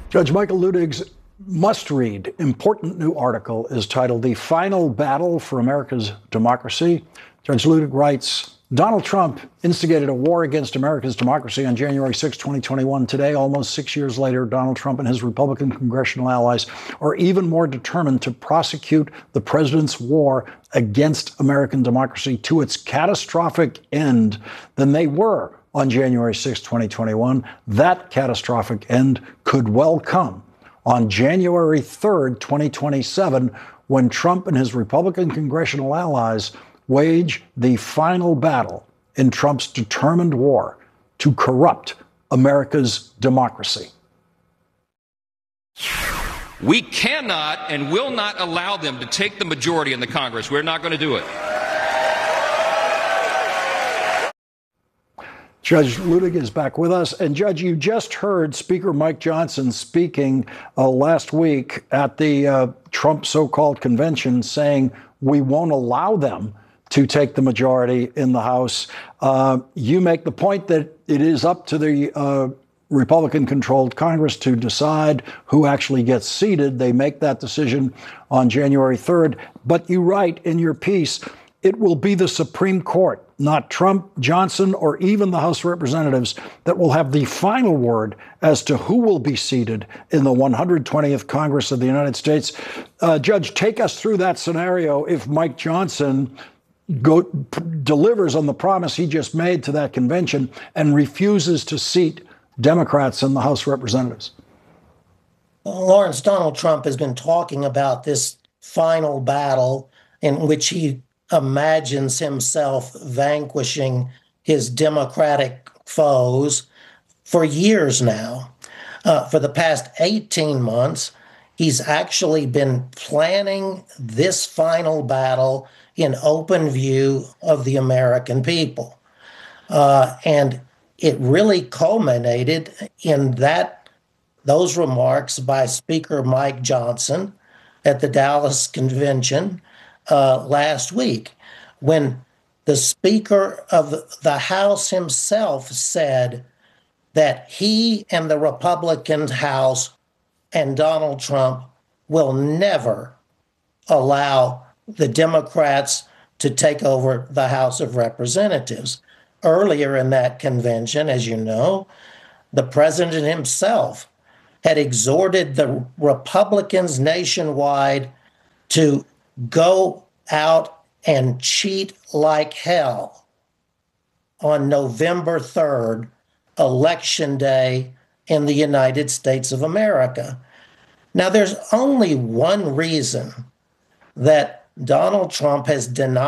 Judge Michael Luttig's must-read, important new article is titled "The Final Battle for America's Democracy." Judge Luttig writes, Donald Trump instigated a war against America's democracy on January 6, 2021. Today, almost 6 years later, Donald Trump and his Republican congressional allies are even more determined to prosecute the president's war against American democracy to its catastrophic end than they were on January 6, 2021. That catastrophic end could well come on January 3rd, 2027, when Trump and his Republican congressional allies wage the final battle in Trump's determined war to corrupt America's democracy. We cannot and will not allow them to take the majority in the Congress. We're not going to do it. Judge Luttig is back with us. And Judge, you just heard Speaker Mike Johnson speaking last week at the Trump so-called convention saying we won't allow them to take the majority in the House. You make the point that it is up to the Republican-controlled Congress to decide who actually gets seated. They make that decision on January 3rd. But you write in your piece, it will be the Supreme Court, not Trump, Johnson, or even the House of Representatives, that will have the final word as to who will be seated in the 120th Congress of the United States. Judge, take us through that scenario if Mike Johnson delivers on the promise he just made to that convention and refuses to seat Democrats in the House of Representatives. Lawrence, Donald Trump has been talking about this final battle in which he imagines himself vanquishing his Democratic foes for years now. For the past 18 months, he's actually been planning this final battle in open view of the American people. And it really culminated in those remarks by Speaker Mike Johnson at the Dallas convention last week, when the Speaker of the House himself said that he and the Republican House and Donald Trump will never allow the Democrats to take over the House of Representatives. Earlier in that convention, as you know, the president himself had exhorted the Republicans nationwide to go out and cheat like hell on November 3rd, Election Day in the United States of America. Now, there's only one reason that Donald Trump has denied